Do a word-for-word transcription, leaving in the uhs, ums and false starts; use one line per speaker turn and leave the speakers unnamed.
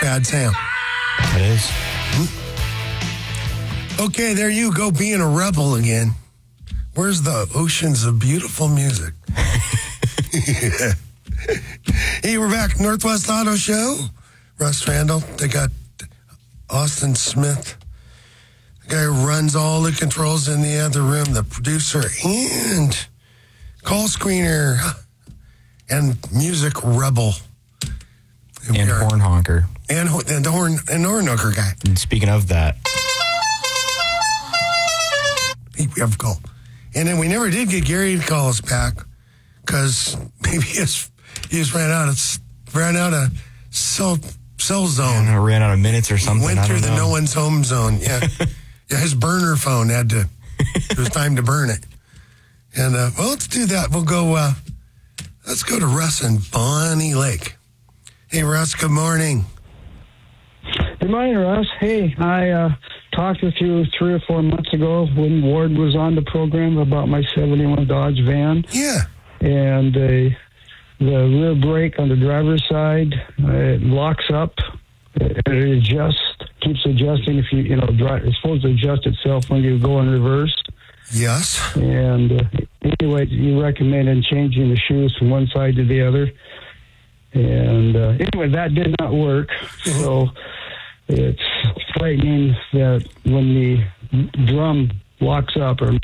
Bad Sam.
It is.
Okay, there you go, being a rebel again. Where's the oceans of beautiful music? Hey, we're back. Northwest Auto Show. Russ Randall. They got Austin Smith. The guy who runs all the controls in the other room, the producer and call screener and music rebel.
And, and horn honker.
And, and the horn and horn honker guy.
And speaking of that.
We have a call. And then we never did get Gary to call us back because maybe he just, he just ran out of ran out of cell cell zone.
And ran out of minutes or something.
Went
I
through
don't
the
know.
no one's home zone. Yeah, yeah. His burner phone had to. It was time to burn it. And uh, well, let's do that. We'll go. Uh, let's go to Russ and Bonnie Lake. Hey, Russ. Good morning.
Good morning, Russ. Hey, I uh, talked with you three or four months ago when Ward was on the program about my seventy-one Dodge van.
Yeah.
And uh, the rear brake on the driver's side, uh, it locks up. It, it adjusts, keeps adjusting. If you, you know, drive, it's supposed to adjust itself when you go in reverse.
Yes.
And uh, anyway, you recommended changing the shoes from one side to the other. And uh, anyway, that did not work. So it's frightening that when the drum locks up or